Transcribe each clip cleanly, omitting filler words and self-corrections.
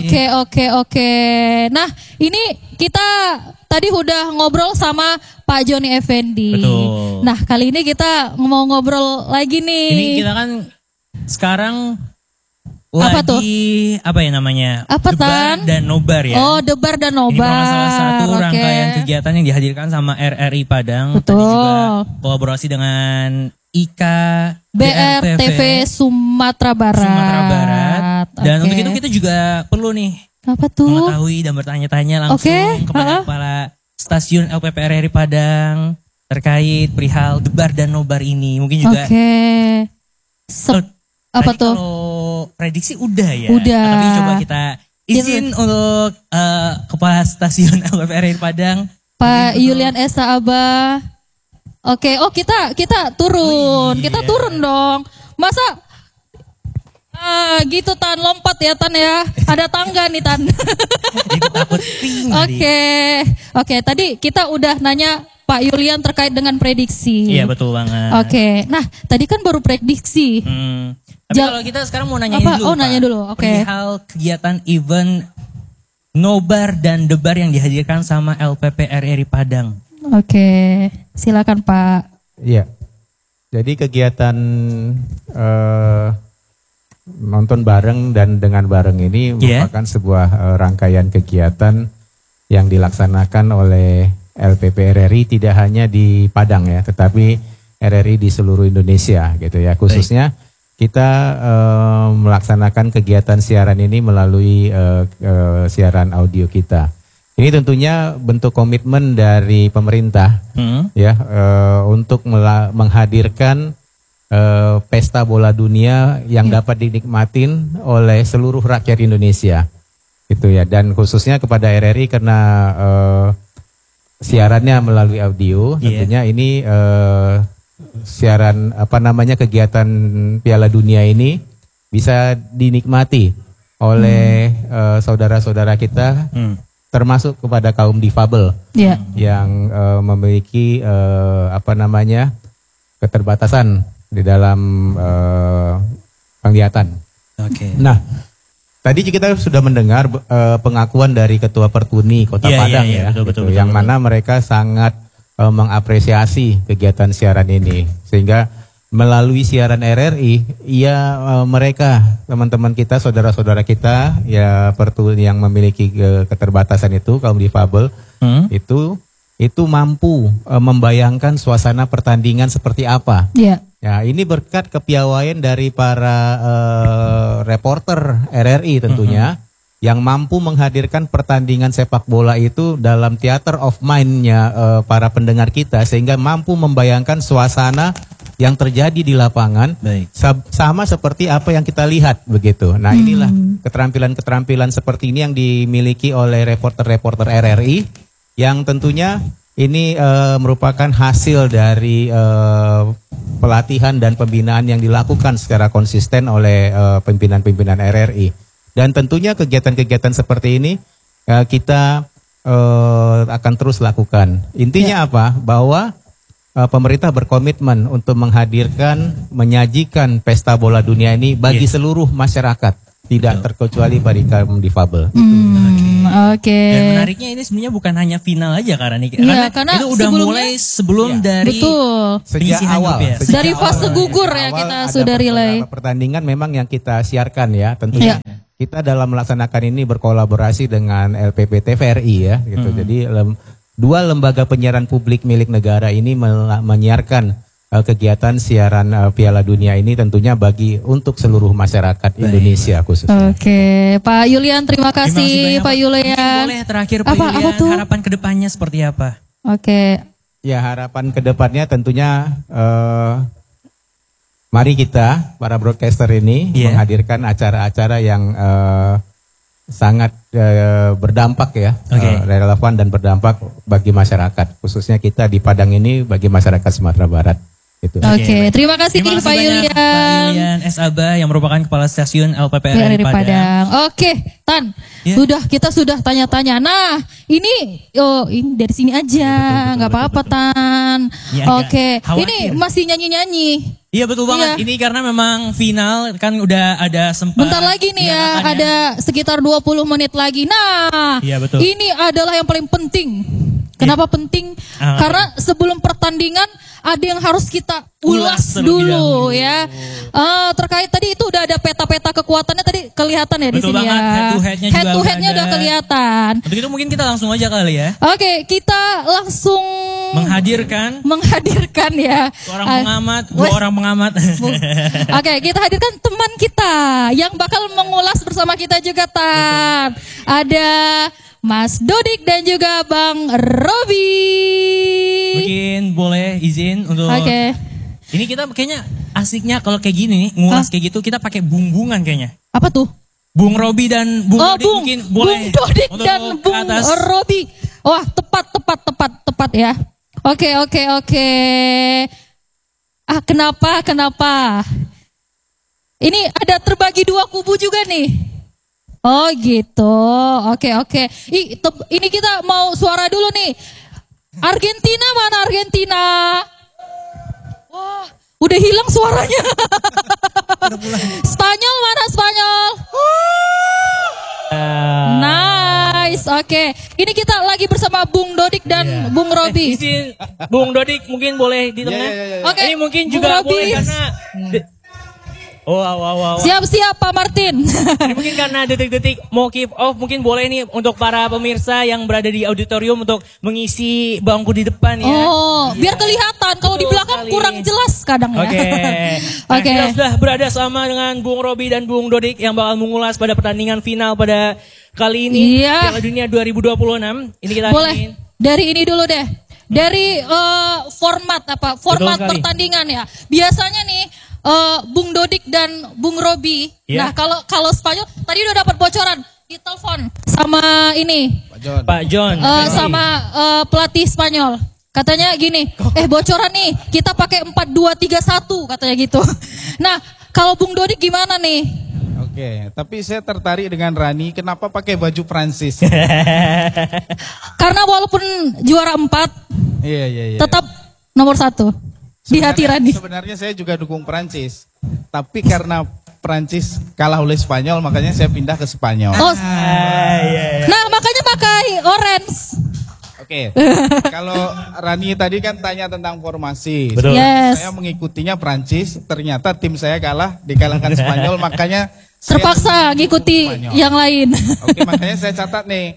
Oke. Nah, ini kita tadi udah ngobrol sama Pak Joni Effendi. Betul. Nah, kali ini kita mau ngobrol lagi nih. Ini kita kan sekarang Apa tuh? apa ya namanya? Apa, Debar Tan? dan Nobar ya. Oh, Debar dan Ini Nobar. merupakan salah satu Oke. rangkaian kegiatan yang dihadirkan sama RRI Padang. Betul. Tadi juga kolaborasi dengan IKA BRTV Sumatera Barat. Sumatera Barat. Dan Oke. untuk itu kita juga perlu nih Apa tuh? mengetahui dan bertanya-tanya langsung Oke. kepada kepala stasiun LPP RRI Padang terkait perihal Debar dan Nobar ini. Mungkin juga Oke. Apa tadi tuh? Kalau prediksi udah ya. Udah. Tapi coba kita izin untuk kepala stasiun LPP RRI Padang, Pak Yulian Esa Abah. Oke, kita turun. iya. Kita turun dong. Masa gitu Tan, lompat ya Tan ya. Ada tangga nih Tan. Itu takut ping tadi. Oke, tadi kita udah nanya Pak Yulian terkait dengan prediksi. Iya betul banget. Oke, nah tadi kan baru prediksi. Tapi kalau kita sekarang mau nanya Apa? dulu, Oh, nanya Pak, dulu, oke. perihal kegiatan event Nobar dan Debar yang dihadirkan sama LPP RRI Padang. Oke, silakan Pak. Iya. Jadi kegiatan nonton bareng dan dengan bareng ini merupakan sebuah rangkaian kegiatan yang dilaksanakan oleh LPP RRI tidak hanya di Padang ya, tetapi RRI di seluruh Indonesia gitu ya. Khususnya kita melaksanakan kegiatan siaran ini melalui siaran audio kita. Ini tentunya bentuk komitmen dari pemerintah ya untuk menghadirkan pesta bola dunia yang dapat dinikmatin oleh seluruh rakyat Indonesia, gitu ya. Dan khususnya kepada RRI karena siarannya melalui audio, tentunya ini siaran kegiatan Piala Dunia ini bisa dinikmati oleh saudara-saudara kita. Termasuk kepada kaum difabel yang memiliki keterbatasan di dalam penglihatan. Oke. Nah, tadi kita sudah mendengar pengakuan dari Ketua Pertuni Kota Padang betul, yang mana mereka sangat mengapresiasi kegiatan siaran ini, sehingga melalui siaran RRI, mereka teman-teman kita, saudara-saudara kita ya Pertuni yang memiliki keterbatasan itu, kaum difabel itu mampu membayangkan suasana pertandingan seperti apa. Iya. Ya, ini berkat kepiawaian dari para reporter RRI tentunya yang mampu menghadirkan pertandingan sepak bola itu dalam theater of mind-nya para pendengar kita, sehingga mampu membayangkan suasana yang terjadi di lapangan sama seperti apa yang kita lihat begitu. Nah, inilah keterampilan-keterampilan seperti ini yang dimiliki oleh reporter-reporter RRI yang tentunya ini merupakan hasil dari pelatihan dan pembinaan yang dilakukan secara konsisten oleh pimpinan-pimpinan RRI. Dan tentunya kegiatan-kegiatan seperti ini kita akan terus lakukan. Intinya apa? Bahwa pemerintah berkomitmen untuk menyajikan pesta bola dunia ini bagi seluruh masyarakat, tidak terkecuali bagi kaum difabel. Oke. Dan menariknya ini sebenarnya bukan hanya final aja karena itu udah mulai sebelum dari sejak awal ya. Dari fase gugur ya kita sudah relay. Pertandingan memang yang kita siarkan ya, tentunya. Kita dalam melaksanakan ini berkolaborasi dengan LPP TVRI ya, gitu. Jadi dua lembaga penyiaran publik milik negara ini menyiarkan kegiatan siaran Piala Dunia ini tentunya untuk seluruh masyarakat Indonesia khususnya. Oke, Pak Yulian, terima kasih Pak Yulian. Boleh terakhir Pak Yulian, harapan kedepannya seperti apa? Oke. Ya, harapan kedepannya tentunya mari kita para broadcaster ini menghadirkan acara-acara yang sangat berdampak ya, relevan dan berdampak bagi masyarakat, khususnya kita di Padang ini bagi masyarakat Sumatera Barat. Itu. Oke, terima kasih Terima kasih Pak banyak, Yulian. Pak Yulian S. Aba yang merupakan Kepala Stasiun LPPR PRRI di Padang. Padang. Oke, Tan. Ya. Kita sudah tanya-tanya. Nah, ini dari sini aja, nggak apa-apa Tan. Ya, Oke, agak ini khawatir. masih nyanyi-nyanyi. Iya betul banget. Iya. Ini karena memang final kan udah ada sempat. Bentar lagi nih ya, dinyatakan ada sekitar 20 menit lagi. Nah, Iya, betul. ini adalah yang paling penting. Kenapa penting? Ah. Karena sebelum pertandingan ada yang harus kita ulas terlebih dulu dahulu. ya. Terkait tadi itu udah ada peta-peta kekuatannya tadi kelihatan ya di Betul sini banget, ya. head to headnya juga Head to udah headnya udah ada. kelihatan. Untuk itu mungkin kita langsung aja kali ya. Oke, kita langsung menghadirkan ya. Seorang Ah, pengamat, wes. dua orang pengamat. Oke, kita hadirkan teman kita yang bakal mengulas bersama kita juga, Tan. Ada Mas Dodik dan juga Bang Robi. Mungkin boleh izin untuk. Oke. Ini kita kayaknya asiknya kalau kayak gini nih, ngulas kayak gitu kita pakai bunggungan kayaknya. Apa tuh? Bung Robi dan Bung Dodik Bung, mungkin boleh. Bung Dodik untuk dan ke Bung atas. Robi. Wah, tepat ya. Oke. Kenapa? Ini ada terbagi dua kubu juga nih. Oh gitu, oke. Ini kita mau suara dulu nih. Argentina mana Argentina? Wah, udah hilang suaranya. Spanyol mana Spanyol? Nice, oke. Ini kita lagi bersama Bung Dodik dan Bung Robi. Izin Bung Dodik mungkin boleh di tengah. Oke, Ini mungkin Bung juga Robi. boleh karena wow. Siap-siap Pak Martin. Ini mungkin karena detik-detik mau kick off mungkin boleh nih untuk para pemirsa yang berada di auditorium untuk mengisi bangku di depan ya. Oh, biar kelihatan. Kalau di Betul belakang sekali. kurang jelas kadang ya. Oke. Oke. Kita sudah berada sama dengan Bung Robi dan Bung Dodik yang bakal mengulas pada pertandingan final pada kali ini Iya. Piala Dunia 2026. Ini kita Boleh. ingin Dari ini dulu deh. Dari format Betul sekali. pertandingan ya. Biasanya nih Bung Dodik dan Bung Robi. Iya. Nah, kalau Spanyol tadi udah dapat bocoran di telepon sama ini Pak John. sama pelatih Spanyol. Katanya gini, bocoran nih, kita pakai 4-2-3-1 katanya gitu. Nah, kalau Bung Dodik gimana nih? Oke, tapi saya tertarik dengan Rani, kenapa pakai baju Prancis? Karena walaupun juara 4, Iya. tetap nomor 1 di hati Rani. Sebenarnya saya juga dukung Prancis, tapi karena Prancis kalah oleh Spanyol, makanya saya pindah ke Spanyol. Oh, Iya. nah makanya pakai orange. Oke, kalau Rani tadi kan tanya tentang formasi. Betul. Yes. Saya mengikutinya Prancis, ternyata tim saya kalah, dikalahkan Spanyol, makanya saya Terpaksa ngikuti Spanyol. yang lain. Oke, makanya saya catat nih.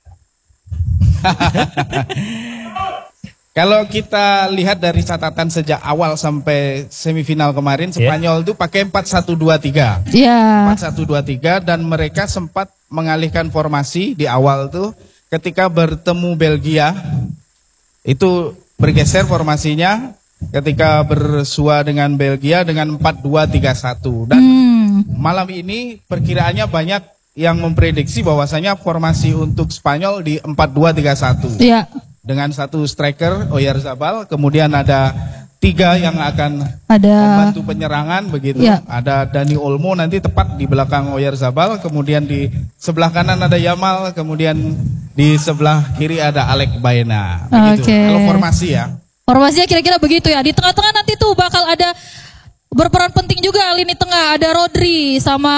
Kalau kita lihat dari catatan sejak awal sampai semifinal kemarin, Spanyol itu pakai 4-1-2-3. Ya. 4-1-2-3 dan mereka sempat mengalihkan formasi di awal tuh ketika bertemu Belgia. Itu bergeser formasinya ketika bersua dengan Belgia dengan 4-2-3-1. Dan malam ini perkiraannya banyak yang memprediksi bahwasanya formasi untuk Spanyol di 4-2-3-1. Iya. Dengan satu striker Oyarzabal, kemudian ada 3 yang akan Ada membantu penyerangan begitu. Ya. Ada Dani Olmo nanti tepat di belakang Oyarzabal, kemudian di sebelah kanan ada Yamal, kemudian di sebelah kiri ada Alec Baena. Begitu. Oke. Kalau formasi ya. formasinya kira-kira begitu ya. Di tengah-tengah nanti tuh bakal ada berperan penting juga lini tengah, ada Rodri sama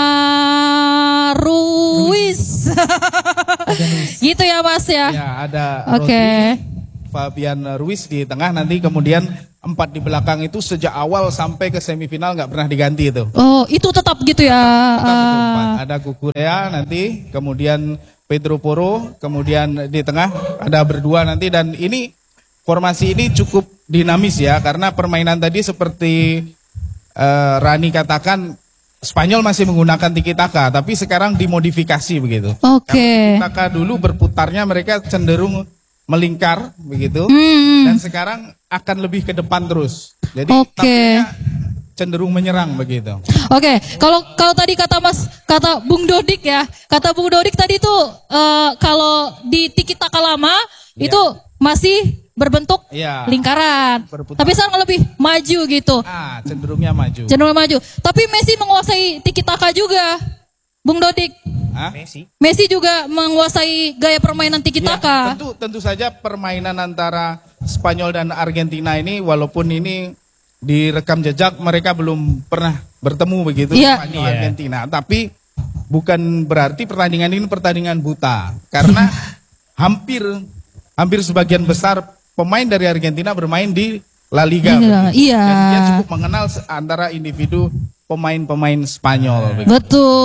Ruiz. Gitu ya Mas ya. Ya, ada Oke. Rodri, Fabian Ruiz di tengah, nanti kemudian 4 di belakang itu sejak awal sampai ke semifinal nggak pernah diganti itu. Oh, itu tetap gitu ya. Tetap itu, Pak. Ada Kukurea nanti, kemudian Pedro Porro, kemudian di tengah ada berdua nanti, dan ini formasi ini cukup dinamis ya, karena permainan tadi seperti Rani katakan, Spanyol masih menggunakan tiki taka, tapi sekarang dimodifikasi begitu. Oke. Tiki taka dulu berputarnya mereka cenderung melingkar begitu, dan sekarang akan lebih ke depan terus. Jadi Oke. tampilnya cenderung menyerang begitu. Oke, kalau tadi kata Bung Dodik ya, kata Bung Dodik tadi tuh kalau di tiki taka lama itu masih berbentuk Iya. lingkaran. Berputar. Tapi sekarang lebih maju gitu. Cenderungnya maju. Cenderung maju. Tapi Messi menguasai tiki taka juga. Bung Dodik. Hah? Messi juga menguasai gaya permainan tiki Ya, taka. tentu saja permainan antara Spanyol dan Argentina ini walaupun ini direkam jejak mereka belum pernah bertemu begitu Iya. Spanyol Argentina, tapi bukan berarti pertandingan ini pertandingan buta karena hampir sebagian besar pemain dari Argentina bermain di La Liga. Iya, begitu. iya. Dan dia cukup mengenal antara individu pemain-pemain Spanyol. begitu.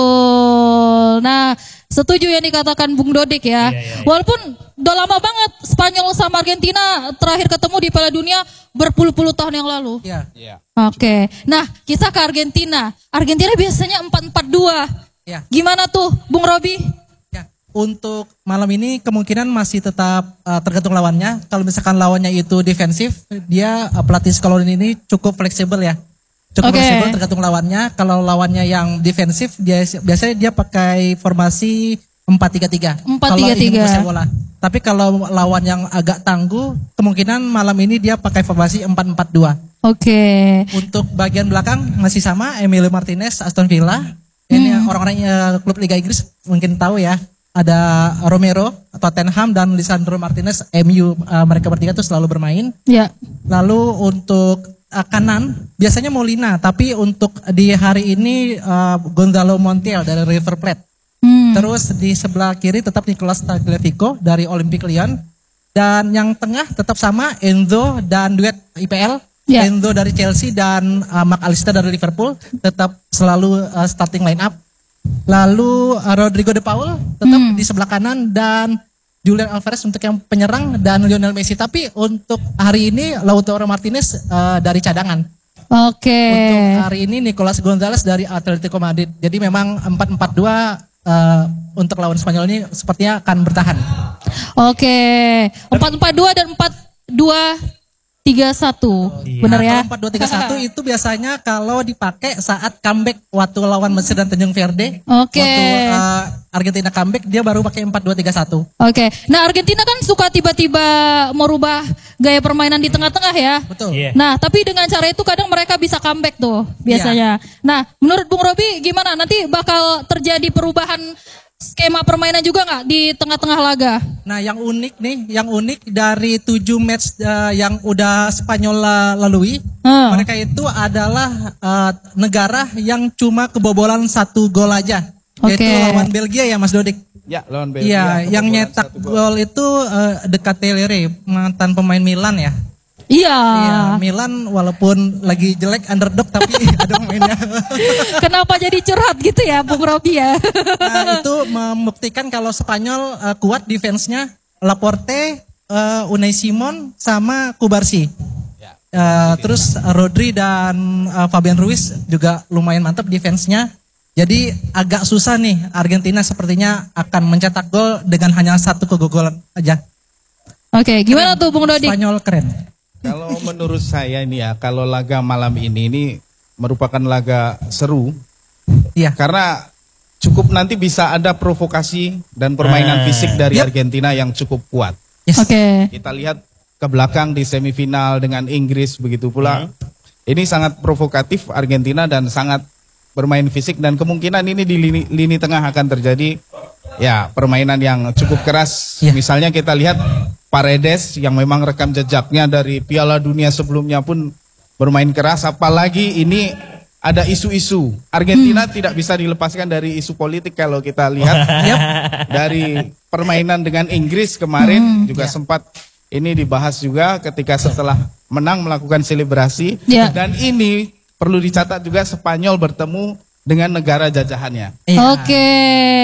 Betul. Nah, setuju yang dikatakan Bung Dodik ya. Walaupun udah lama banget Spanyol sama Argentina terakhir ketemu di Piala Dunia berpuluh-puluh tahun yang lalu. Ya, Iya. Oke. Nah, kita ke Argentina. Argentina biasanya 4-4-2. ya, Gimana tuh, Bung Robi? ya. Untuk malam ini kemungkinan masih tetap tergantung lawannya. Kalau misalkan lawannya itu defensif, dia pelatih Scaloni ini cukup fleksibel ya. Cukup Oke. fleksibel tergantung lawannya. Kalau lawannya yang defensif, dia biasanya dia pakai formasi 4-3-3. 4-3-3. Kalau ingin menguasai bola. Tapi kalau lawan yang agak tangguh, kemungkinan malam ini dia pakai formasi 4-4-2. Oke. Untuk bagian belakang masih sama, Emilio Martinez, Aston Villa. Ini orang-orang klub Liga Inggris mungkin tahu ya. Ada Romero, Tottenham, dan Lisandro Martinez, MU. Mereka bertiga tuh selalu bermain. Ya. Lalu untuk kanan, biasanya Molina. Tapi untuk di hari ini Gonzalo Montiel dari River Plate. Terus di sebelah kiri tetap Nicolas Tagliafico dari Olympique Lyon. Dan yang tengah tetap sama, Enzo dan duet IPL. Ya. Enzo dari Chelsea dan Mark Allister dari Liverpool tetap selalu starting line up. Lalu Rodrigo de Paul tetap di sebelah kanan dan Julian Alvarez untuk yang penyerang dan Lionel Messi. Tapi untuk hari ini Lautaro Martinez dari cadangan. Oke. Untuk hari ini Nicolas Gonzalez dari Atletico Madrid. Jadi memang 4-4-2 untuk lawan Spanyol ini sepertinya akan bertahan. Oke. 4-4-2 dan 4-2-3-1. Benar ya? Kalau 4-2-3-1 itu biasanya kalau dipakai saat comeback waktu lawan Mesir dan Tanjung Verde. Oke. Waktu Argentina comeback dia baru pakai 4-2-3-1. Oke. Nah, Argentina kan suka tiba-tiba merubah gaya permainan di tengah-tengah ya. Betul. Iya. Nah, tapi dengan cara itu kadang mereka bisa comeback tuh biasanya. Nah, menurut Bung Robi gimana? Nanti bakal terjadi perubahan skema permainan juga nggak di tengah-tengah laga? Nah, yang unik dari 7 match yang udah Spanyol lalui, mereka itu adalah negara yang cuma kebobolan 1 gol aja. Oke. Yaitu lawan Belgia ya Mas Dodik. Ya, lawan Belgia. Iya, yang kebobolan nyetak 1 gol itu De Ketelaere, mantan pemain Milan ya. Iya. Iya, Milan walaupun lagi jelek underdog tapi ada pemainnya. Kenapa jadi curhat gitu ya Bung Robi ya? Nah, itu membuktikan kalau Spanyol kuat defense-nya. Laporte, Unai Simon sama Kubarsi. Terus Rodri dan Fabian Ruiz juga lumayan mantap defense-nya. Jadi agak susah nih Argentina sepertinya akan mencetak gol dengan hanya 1 kegagalan aja. Oke, gimana tuh Bung Dodik? Spanyol keren. Kalau menurut saya ini ya, kalau laga malam ini merupakan laga seru. Iya. Karena cukup nanti bisa ada provokasi dan permainan fisik dari Yap. Argentina yang cukup kuat. Yes. Oke. Kita lihat ke belakang di semifinal dengan Inggris begitu pula. Ini sangat provokatif Argentina dan sangat bermain fisik dan kemungkinan ini di lini tengah akan terjadi ya permainan yang cukup keras. Ya. Misalnya kita lihat Paredes yang memang rekam jejaknya dari Piala Dunia sebelumnya pun bermain keras, apalagi ini ada isu-isu. Argentina tidak bisa dilepaskan dari isu politik kalau kita lihat dari permainan dengan Inggris kemarin juga sempat ini dibahas juga ketika setelah menang melakukan selebrasi. Ya. Dan ini perlu dicatat juga Spanyol bertemu dengan negara jajahannya. Iya. Oke.